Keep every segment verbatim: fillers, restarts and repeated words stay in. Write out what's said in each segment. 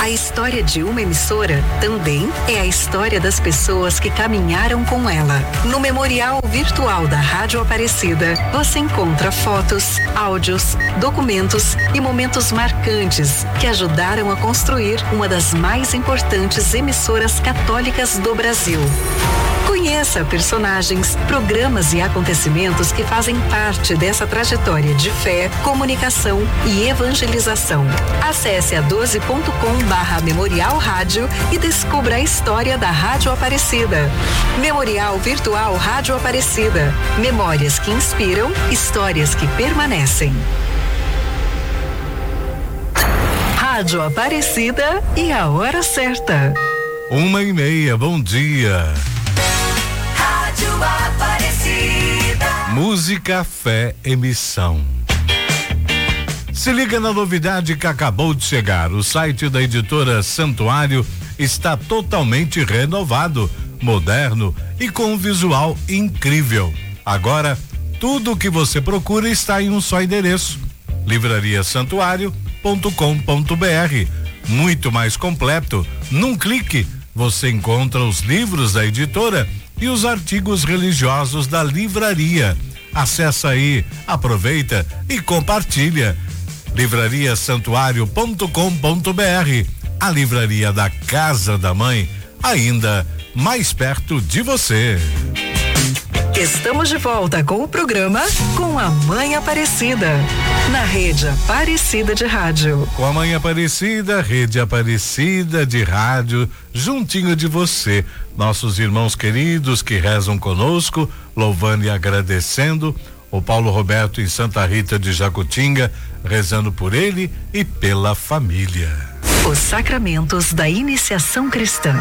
A história de uma emissora também é a história das pessoas que caminharam com ela. No Memorial Virtual da Rádio Aparecida, você encontra fotos, áudios, documentos e momentos marcantes que ajudaram a construir uma das mais importantes emissoras católicas do Brasil. Conheça personagens, programas e acontecimentos que fazem parte dessa trajetória de fé, comunicação e evangelização. Acesse a doze ponto com barra Memorial Rádio e descubra a história da Rádio Aparecida. Memorial Virtual Rádio Aparecida. Memórias que inspiram, histórias que permanecem. Rádio Aparecida e a hora certa. Uma e meia, bom dia. Aparecida. Música, fé, emissão. Se liga na novidade que acabou de chegar. O site da editora Santuário está totalmente renovado, moderno e com um visual incrível. Agora, tudo o que você procura está em um só endereço: livraria santuário ponto com ponto br. Muito mais completo. Num clique, você encontra os livros da editora e os artigos religiosos da livraria. Acesse aí, aproveita e compartilha. livraria santuário ponto com ponto br. A livraria da Casa da Mãe, ainda mais perto de você. Estamos de volta com o programa Com a Mãe Aparecida, na Rede Aparecida de Rádio. Com a Mãe Aparecida, Rede Aparecida de Rádio, juntinho de você. Nossos irmãos queridos que rezam conosco, louvando e agradecendo. O Paulo Roberto em Santa Rita de Jacutinga, rezando por ele e pela família. Os sacramentos da iniciação cristã.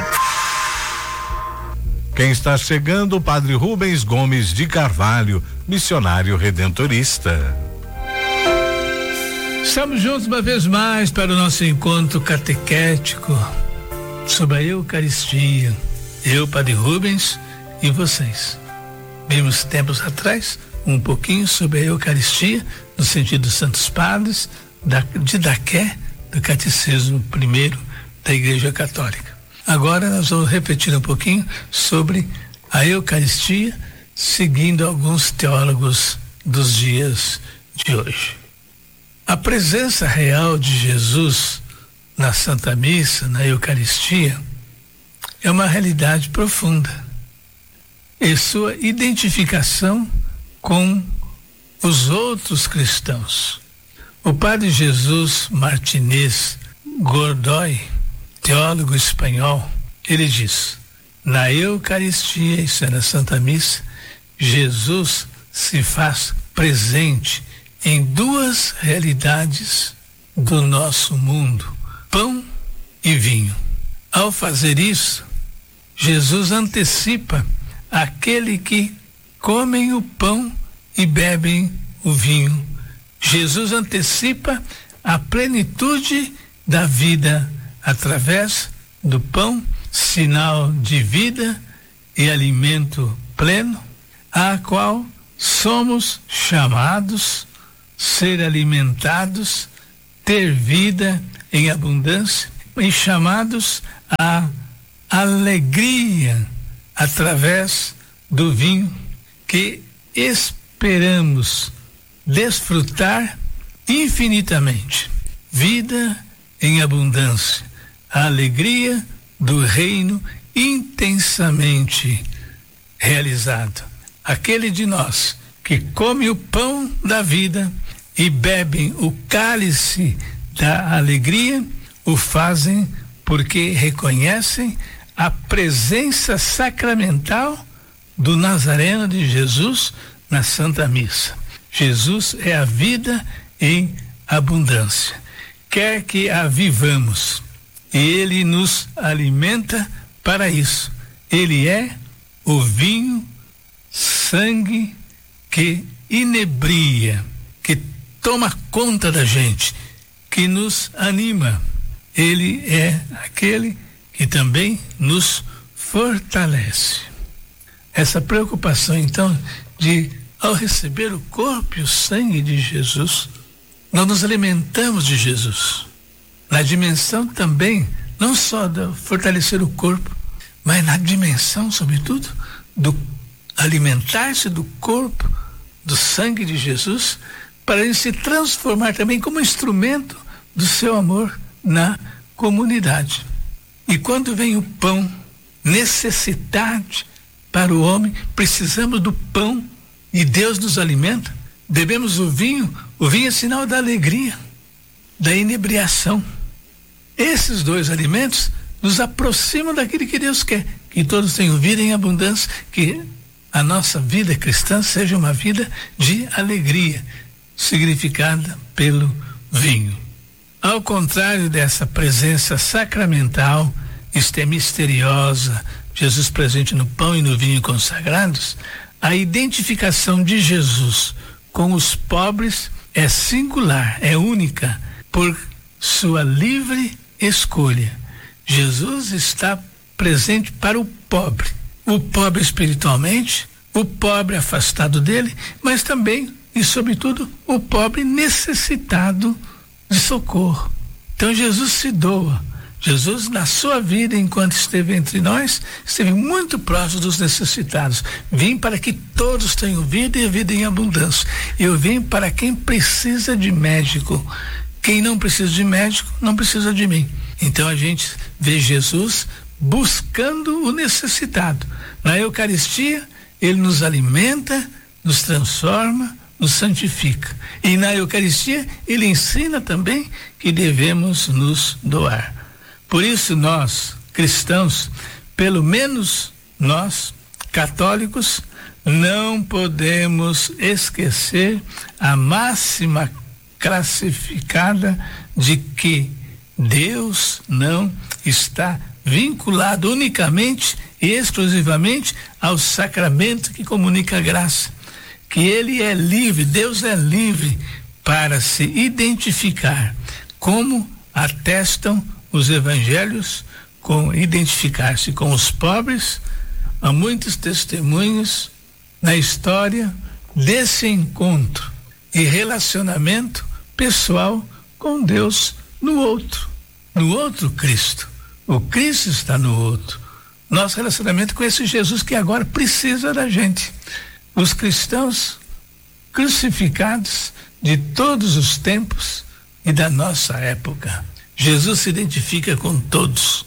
Quem está chegando, o Padre Rubens Gomes de Carvalho, missionário redentorista. Estamos juntos uma vez mais para o nosso encontro catequético sobre a Eucaristia. Eu, Padre Rubens, e vocês. Vimos tempos atrás um pouquinho sobre a Eucaristia, no sentido dos Santos Padres, da, de Daqué, do Catecismo Primeiro da Igreja Católica. Agora nós vamos repetir um pouquinho sobre a Eucaristia, seguindo alguns teólogos dos dias de hoje. A presença real de Jesus na Santa Missa, na Eucaristia, é uma realidade profunda. E sua identificação com os outros cristãos. O Padre Jesus Martinez Godoy, teólogo espanhol, ele diz: na Eucaristia, isso é na Santa Missa, Jesus se faz presente em duas realidades do nosso mundo, pão e vinho. Ao fazer isso, Jesus antecipa aquele que comem o pão e bebem o vinho. Jesus antecipa a plenitude da vida através do pão, sinal de vida e alimento pleno, a qual somos chamados, ser alimentados, ter vida em abundância e chamados à alegria através do vinho que esperamos desfrutar infinitamente. Vida em abundância, a alegria do reino intensamente realizado. Aquele de nós que come o pão da vida e bebem o cálice da alegria, o fazem porque reconhecem a presença sacramental do Nazareno de Jesus na Santa Missa. Jesus é a vida em abundância. Quer que a vivamos, e Ele nos alimenta para isso. Ele é o vinho, sangue que inebria, que toma conta da gente, que nos anima. Ele é aquele que também nos fortalece. Essa preocupação, então, de, ao receber o corpo e o sangue de Jesus, nós nos alimentamos de Jesus. na dimensão também, não só de fortalecer o corpo, mas na dimensão, sobretudo, do alimentar-se do corpo, do sangue de Jesus, para ele se transformar também como instrumento do seu amor na comunidade. E quando vem o pão, necessidade para o homem, precisamos do pão e Deus nos alimenta. Bebemos o vinho, o vinho é sinal da alegria, da inebriação. Esses dois alimentos nos aproximam daquilo que Deus quer, que todos tenham vida em abundância, que a nossa vida cristã seja uma vida de alegria, significada pelo vinho. Ao contrário dessa presença sacramental, isto é misteriosa, Jesus presente no pão e no vinho consagrados, a identificação de Jesus com os pobres é singular, é única, por sua livre escolha. Jesus está presente para o pobre, o pobre espiritualmente, o pobre afastado dele, mas também e sobretudo o pobre necessitado de socorro. Então Jesus se doa. Jesus, na sua vida, enquanto esteve entre nós, esteve muito próximo dos necessitados. Vim para que todos tenham vida e vida em abundância. Eu vim para quem precisa de médico. Quem não precisa de médico, não precisa de mim. Então a gente vê Jesus buscando o necessitado. Na Eucaristia, ele nos alimenta, nos transforma, nos santifica. E na Eucaristia, ele ensina também que devemos nos doar. Por isso nós, cristãos, pelo menos nós, católicos, não podemos esquecer a máxima classificada de que Deus não está vinculado unicamente e exclusivamente ao sacramento que comunica a graça, que ele é livre, Deus é livre para se identificar, como atestam os evangelhos, com identificar-se com os pobres. Há muitos testemunhos na história desse encontro e relacionamento pessoal com Deus no outro, no outro Cristo. O Cristo está no outro. Nosso relacionamento com esse Jesus que agora precisa da gente. Os cristãos crucificados de todos os tempos e da nossa época. Jesus se identifica com todos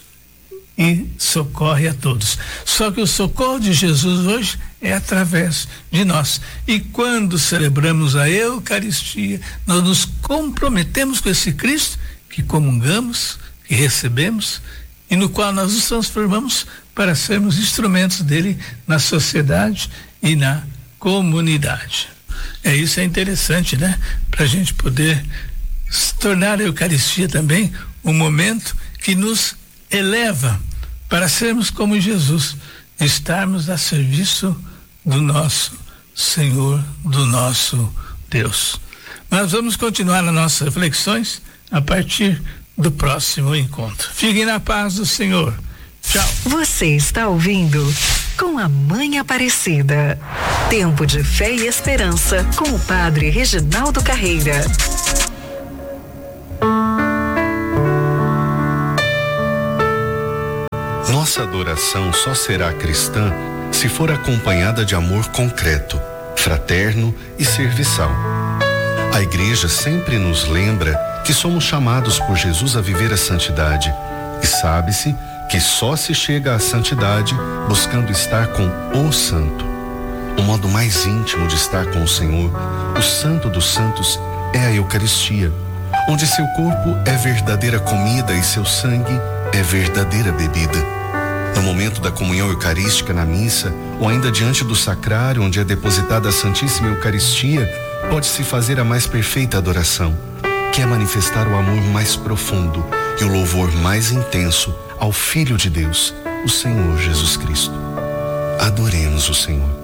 e socorre a todos. Só que o socorro de Jesus hoje é através de nós. E quando celebramos a Eucaristia, nós nos comprometemos com esse Cristo que comungamos, que recebemos e no qual nós nos transformamos para sermos instrumentos dele na sociedade e na comunidade. É isso, é interessante, né? Para a gente poder tornar a Eucaristia também um momento que nos eleva para sermos como Jesus, estarmos a serviço do nosso Senhor, do nosso Deus. Nós vamos continuar as nossas reflexões a partir do próximo encontro. Fiquem na paz do Senhor. Tchau. Você está ouvindo Com a Mãe Aparecida. Tempo de fé e esperança com o Padre Reginaldo Carreira. Nossa adoração só será cristã se for acompanhada de amor concreto, fraterno e serviçal. A Igreja sempre nos lembra que somos chamados por Jesus a viver a santidade, e sabe-se que só se chega à santidade buscando estar com o Santo. O modo mais íntimo de estar com o Senhor, o Santo dos Santos, é a Eucaristia, onde seu corpo é verdadeira comida e seu sangue é verdadeira bebida. No momento da comunhão eucarística na missa, ou ainda diante do sacrário onde é depositada a Santíssima Eucaristia, pode-se fazer a mais perfeita adoração, que é manifestar o amor mais profundo e o louvor mais intenso ao Filho de Deus, o Senhor Jesus Cristo. Adoremos o Senhor.